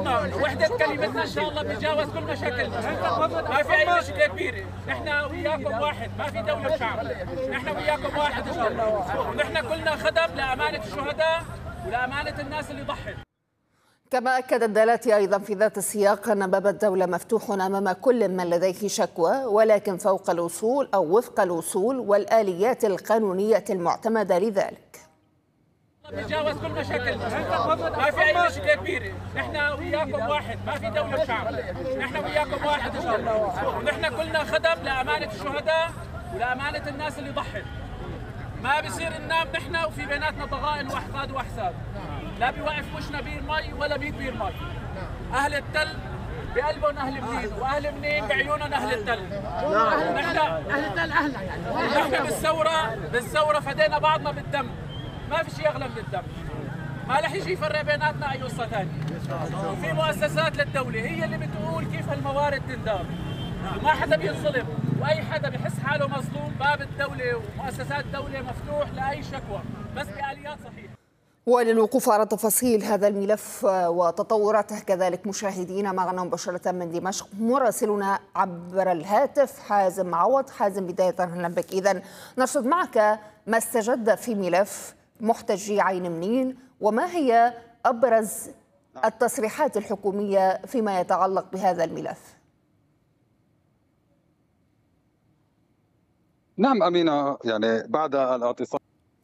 شعبنا وحدة كلمتنا ان شاء الله بيتجاوز كل مشاكلنا. ما في اي مشكلة كبيرة، نحن وياكم واحد، ما في دولة وشعب، نحن وياكم واحد ان شاء الله، ونحن كلنا خدم لأمانة الشهداء ولأمانة الناس اللي ضحت. كما أكد الدلاتي أيضا في ذات السياق أن باب الدولة مفتوح أمام كل من لديه شكوى، ولكن فوق الوصول أو وفق الوصول والآليات القانونية المعتمدة لذلك. بيتجاوز كل مشاكلنا، ما في اي مشكله كبيره، نحن وياكم واحد، ما في دوله وشعب، نحن وياكم واحد ان شاء الله، ونحن كلنا خدم لامانه الشهداء ولامانه الناس اللي ضحت. ما بصير ننام نحن وفي بيناتنا ضغائن واحقاد واحساب، لا بيوقف وشنا بير مي ولا بيد بير مي. اهل التل بقلبهم اهل منين، واهل منين بعيونهم اهل التل. نحن اهل التل اهلنا يعني. نحن بالثوره فدينا بعضنا بالدم، ما في شيء اغلى من الدم، ما رح يجي يفرق بيناتنا اي قصه ثانيه. وفي مؤسسات للدوله هي اللي بتقول كيف الموارد تندار، وما حدا بينظلم، واي حدا بحس حاله مظلوم باب الدوله ومؤسسات الدوله مفتوح لاي شكوى، بس باليات صحيحه. وللوقوف على تفاصيل هذا الملف وتطوراته كذلك مشاهدينا، معنا مباشرة من دمشق مراسلنا عبر الهاتف حازم عوض. حازم، بداية أهلا بك. إذن نرصد معك ما استجد في ملف محتجي عين منين، وما هي أبرز التصريحات الحكومية فيما يتعلق بهذا الملف؟ نعم أمينة، يعني بعد الاعتصام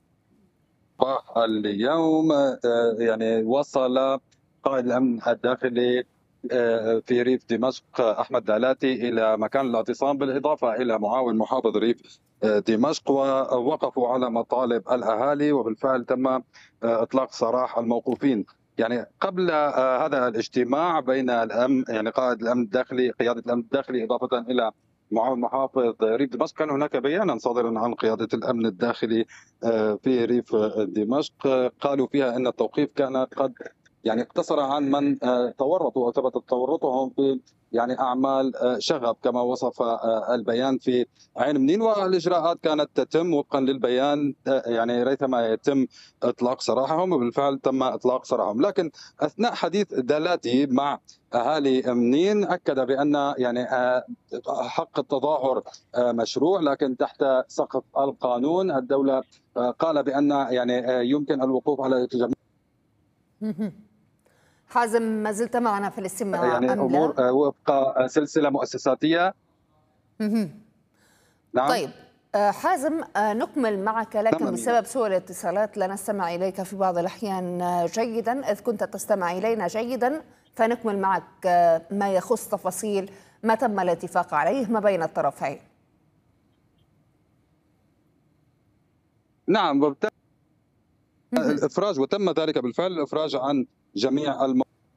اليوم يعني وصل قائد الأمن الداخلي في ريف دمشق أحمد دلاتي إلى مكان الاعتصام، بالإضافة إلى معاون محافظ ريف دمشق، ووقفوا على مطالب الأهالي، وبالفعل تم إطلاق سراح الموقوفين. يعني قبل هذا الاجتماع بين الأمن، يعني قائد الأمن الداخلي، قيادة الأمن الداخلي إضافة إلى معاون محافظ ريف دمشق، كان هناك بيانا صادرا عن قيادة الأمن الداخلي في ريف دمشق قالوا فيها أن التوقيف كان قد يعني اقتصر عن من تورطوا وثبت تورطهم في يعني أعمال شغب كما وصف البيان في عين منين، والإجراءات كانت تتم وفقا للبيان يعني ريثما يتم إطلاق سراحهم، وبالفعل تم إطلاق سراحهم. لكن أثناء حديث دلاتي مع أهالي منين أكد بأن يعني حق التظاهر مشروع، لكن تحت سقف القانون. الدولة قال بأن يعني يمكن الوقوف على جميع حازم، ما زلت معنا في الاستماع يعني أمور وفق سلسلة مؤسساتية. نعم. طيب حازم، نكمل معك، لكن نعم. بسبب سوء الاتصالات لا نستمع إليك في بعض الأحيان جيدا. إذ كنت تستمع إلينا جيدا فنكمل معك ما يخص تفاصيل ما تم الاتفاق عليه ما بين الطرفين. نعم، الإفراج، وتم ذلك بالفعل، الإفراج عن جميع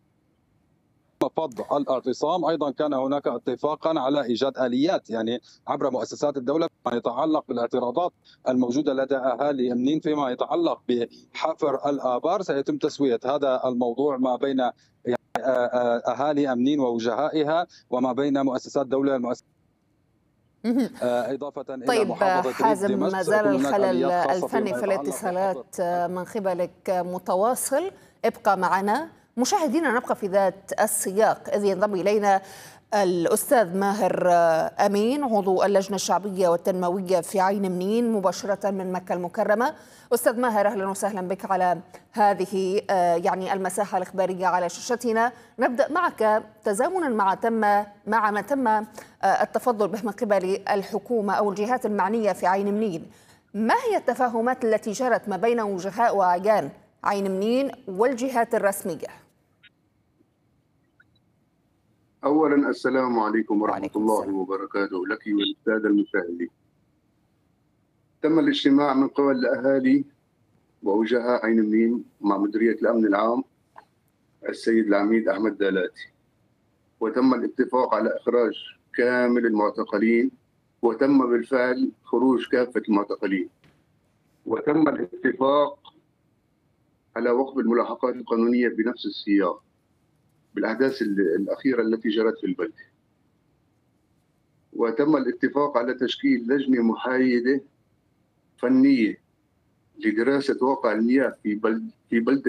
مفض الاعتصام. ايضا كان هناك اتفاقا على ايجاد اليات يعني عبر مؤسسات الدوله فيما يتعلق بالاعتراضات الموجوده لدى اهالي منين فيما يتعلق بحفر الابار. سيتم تسويه هذا الموضوع ما بين اهالي منين ووجهائها وما بين مؤسسات الدوله إضافة إلى طيب محافظة حازم، ما زال الخلل الفني في الاتصالات من قبلك متواصل. ابقى معنا. مشاهدينا، نبقى في ذات السياق إذ ينضم إلينا الأستاذ ماهر أمين، عضو اللجنة الشعبية والتنموية في عين منين مباشرة من مكة المكرمة. أستاذ ماهر، أهلا وسهلا بك على هذه يعني المساحة الإخبارية على شاشتنا. نبدأ معك تزامنا مع ما تم التفضل به من قبل الحكومة أو الجهات المعنية في عين منين. ما هي التفاهمات التي جرت ما بين وجهاء وأعيان عين منين والجهات الرسمية؟ أولا السلام عليكم ورحمة الله وبركاته لك وللسادة المشاهدين. تم الاجتماع من قبل الأهالي ووجهاء عين منين مع مديرية الأمن العام السيد العميد أحمد دلاتي، وتم الاتفاق على إخراج كامل المعتقلين، وتم بالفعل خروج كافة المعتقلين، وتم الاتفاق على وقف الملاحقات القانونية بنفس السياق بالأحداث الأخيرة التي جرت في البلدة، وتم الاتفاق على تشكيل لجنة محايدة فنية لدراسة واقع المياه في بلدة